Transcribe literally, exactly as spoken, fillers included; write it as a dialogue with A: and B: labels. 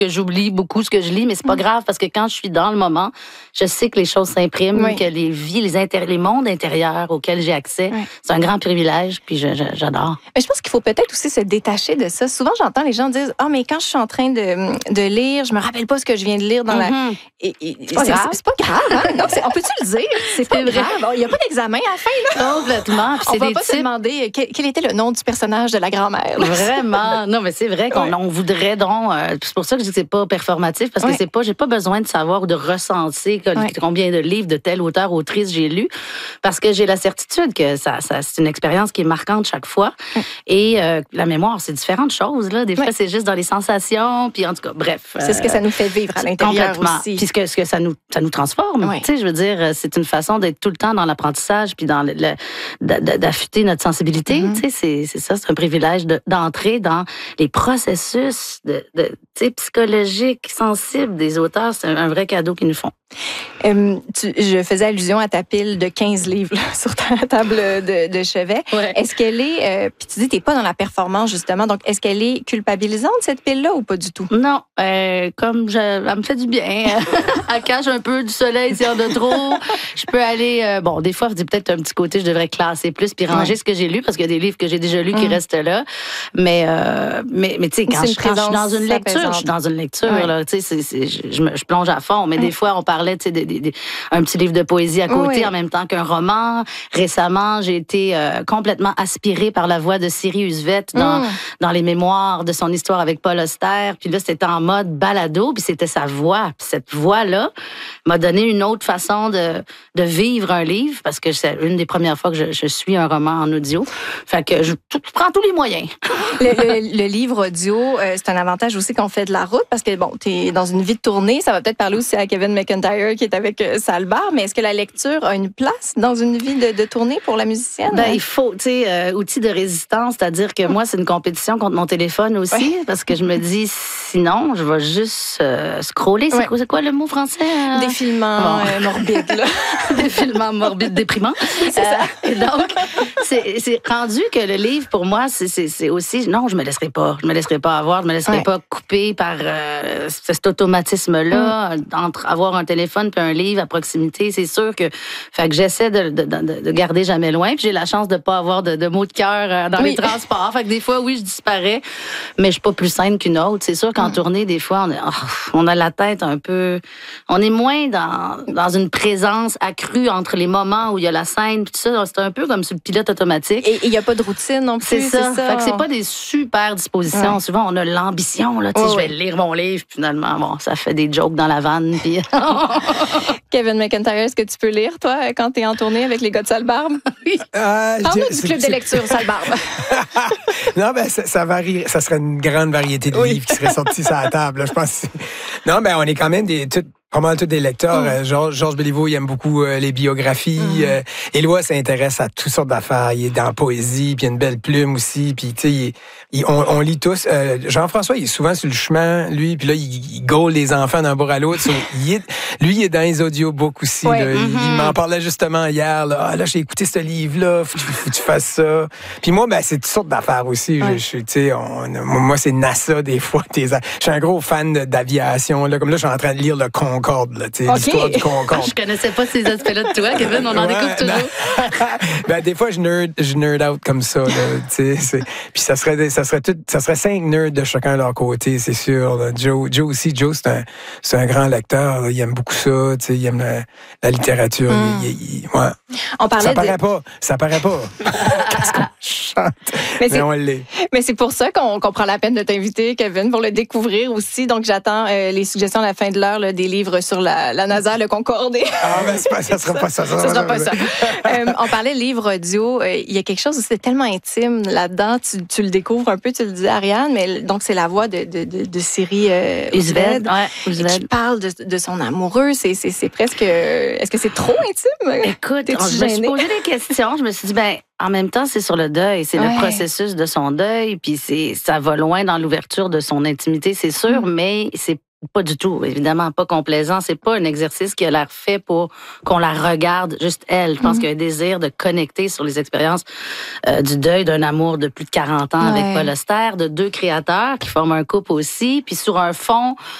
A: que j'oublie beaucoup ce que je lis, mais c'est pas grave parce que quand je suis dans le moment, je sais que les choses s'impriment, oui. que les vies, les, inter- les mondes intérieurs auxquels j'ai accès, oui. c'est un grand privilège, puis je, je, j'adore.
B: Mais je pense qu'il faut peut-être aussi se détacher de ça. Souvent, j'entends les gens dire « Ah, oh, mais quand je suis en train de, de lire, je me rappelle pas ce que je viens de lire dans mm-hmm. la... » Et, et,
A: c'est, pas c'est,
B: c'est, c'est pas grave, hein? Non, c'est, on peut-tu le dire? C'est, c'est pas vrai. grave. Il n'y a pas d'examen à la fin, là.
A: Complètement.
B: Puis on va pas types... se demander quel, quel était le nom du personnage de la grand-mère. Là.
A: Vraiment. Non, mais c'est vrai qu'on oui. on voudrait donc... Euh, c'est pour ça que je dis que c'est pas performatif, parce que oui. c'est pas... J'ai pas besoin de savoir ou de recenser oui. combien de livres de tel auteur, autrice j'ai lu, parce que j'ai la certitude que ça, ça, c'est une expérience qui est marquante chaque fois. Oui. Et euh, la mémoire, c'est différentes choses, là. Des fois, oui. c'est juste dans les sensations, puis en tout cas, bref.
B: C'est euh, ce que ça nous fait vivre à l'intérieur
A: complètement.
B: Aussi.
A: Puis ce que, ce que ça nous, ça nous transforme. Oui. Tu sais, je veux dire, c'est une façon d'être tout le temps dans l'apprentissage, puis dans le, le, d'affûter notre sensibilité. Mm-hmm. Tu sais, c'est, c'est ça, c'est un privilège de, d'entrer dans les processus de, de, tu sais, psychologiques, sensibles des auteurs. C'est un, un vrai cadeau qu'ils nous font.
B: Euh, tu, je faisais allusion à ta pile de quinze livres là, sur ta table de, de chevet. Ouais. Est-ce qu'elle est... Euh, puis tu dis que tu n'es pas dans la performance, justement. Donc, est-ce qu'elle est culpabilisante, cette pile-là, ou pas du tout?
A: Non. Euh, comme je, elle me fait du bien. Elle cache un peu du soleil s'il y en a trop. Je peux aller... Euh, bon, des fois, je dis peut-être un petit côté, je devrais classer plus puis ranger ouais. ce que j'ai lu, parce qu'il y a des livres que j'ai déjà lus mmh. qui restent là. Mais, euh, mais, mais tu sais, quand, je, quand je suis dans une lecture, je suis dans une lecture. Ouais. Là, c'est, c'est, je, je, me, je plonge à fond. Mais mmh. des fois, on parle de, de, de, de, un petit livre de poésie à côté oui. en même temps qu'un roman. Récemment, j'ai été euh, complètement aspirée par la voix de Siri Husvet dans, mmh. dans les mémoires de son histoire avec Paul Auster. Puis là, c'était en mode balado, puis c'était sa voix. Puis cette voix-là m'a donné une autre façon de, de vivre un livre, parce que c'est une des premières fois que je, je suis un roman en audio. Fait que je, je prends tous les moyens.
B: le, le, le livre audio, euh, c'est un avantage aussi qu'on fait de la route, parce que bon, t'es dans une vie de tournée. Ça va peut-être parler aussi à Kevin McIntyre qui est avec euh, Salbar, mais est-ce que la lecture a une place dans une vie de, de tournée pour la musicienne?
A: Ben, il faut, tu sais, euh, outil de résistance, c'est-à-dire que moi, c'est une compétition contre mon téléphone aussi, ouais. parce que je me dis, sinon, je vais juste euh, scroller. C'est, ouais. quoi, c'est quoi le mot français? Euh...
B: Défilement bon. euh, morbide, là.
A: Défilement morbide, déprimant.
B: C'est ça.
A: Euh, et donc, c'est, c'est rendu que le livre, pour moi, c'est, c'est, c'est aussi, non, je me laisserai pas. Je me laisserai pas avoir, je me laisserai ouais. pas couper par euh, cet automatisme-là, mm. entre avoir un téléphone puis un livre à proximité. C'est sûr que, fait que j'essaie de, de, de, de garder jamais loin. Puis j'ai la chance de pas avoir de, de mots de cœur dans oui. les transports. Fait que des fois, oui, je disparais, mais je suis pas plus saine qu'une autre. C'est sûr qu'en mm. tournée, des fois, on, est, oh, on a la tête un peu... On est moins dans, dans une présence accrue entre les moments où il y a la scène, puis tout ça. C'est un peu comme sur le pilote automatique.
B: Et il n'y a pas de routine non plus.
A: C'est ça. C'est ça. Fait que c'est pas des super dispositions. Ouais. Souvent, on a l'ambition, là, tu sais, oh, je vais lire mon livre, puis finalement, bon, ça fait des jokes dans la vanne, puis...
B: Kevin McIntyre, est-ce que tu peux lire, toi, quand tu es en tournée avec les gars de Salbarbe? Oui. Euh, Parle-nous je, du club de lecture, Salbarbe.
C: Non, ben, ça, ça varie. Ça serait une grande variété de oui. livres qui seraient sortis sur la table, là, je pense. Non, ben, on est quand même des... Tout, pas mal tous des lecteurs. Mm. Euh, Georges, Georges Béliveau, il aime beaucoup euh, les biographies. Mm. Euh, Éloi s'intéresse à toutes sortes d'affaires. Il est dans la poésie, puis il a une belle plume aussi. Puis, tu sais, il, il, on, on lit tous. Euh, Jean-François, il est souvent sur le chemin, lui, puis là, il, il gaule les enfants d'un bord à l'autre. So, il est, lui, il est dans les audiobooks aussi. Ouais. Là. Mm-hmm. Il, il m'en parlait justement hier. Là, ah, là j'ai écouté ce livre-là, faut, faut que tu fasses ça. Puis moi, ben, c'est toutes sortes d'affaires aussi. Ouais. Je, je, tu sais, on, moi, c'est NASA, des fois. Je suis un gros fan d'aviation. Là. Comme là, je suis en train de lire le Concorde. Là, okay. L'histoire du Concorde.
A: Ah, je connaissais pas ces aspects-là de toi, Kevin. On en ouais, découvre toujours.
C: Ben, des fois, je nerd, je nerd out comme ça. Là, c'est, puis ça serait, ça serait tout, ça serait cinq nerds de chacun de leur côté, c'est sûr. Là. Joe, Joe aussi, Joe, c'est un, c'est un grand lecteur. Là. Il aime beaucoup ça. Il aime la, la littérature. Mm. Il, il, il, ouais.
B: On parlait
C: ça paraît
B: de...
C: pas. Ça paraît pas. Qu'est-ce qu'on chante? Mais, mais on l'est.
B: Mais c'est pour ça qu'on, qu'on prend la peine de t'inviter, Kevin, pour le découvrir aussi. Donc, j'attends euh, les suggestions à la fin de l'heure là, des livres sur la, la NASA, le Concorde.
C: Ah, ben, c'est pas, ça sera pas ça. Ça,
B: ça sera pas ça. euh, on parlait livre audio. Il euh, y a quelque chose aussi de tellement intime là-dedans. Tu, tu le découvres un peu, tu le dis, Ariane, mais donc, c'est la voix de, de, de, de Siri euh, Husvet, ouais, qui parle de, de son amoureux. C'est, c'est, c'est presque... Est-ce que c'est trop intime?
A: Écoute, je me suis posé des questions. Je me suis dit, ben en même temps, c'est sur le deuil. C'est ouais. le processus de son deuil. Puis c'est, ça va loin dans l'ouverture de son intimité, c'est sûr, mm. mais c'est Pas du tout, évidemment, pas complaisant. C'est pas un exercice qui a l'air fait pour qu'on la regarde juste elle. Je pense mm-hmm. qu'il y a un désir de connecter sur les expériences euh, du deuil d'un amour de plus de quarante ans ouais. avec Paul Auster, de deux créateurs qui forment un couple aussi, puis sur un fond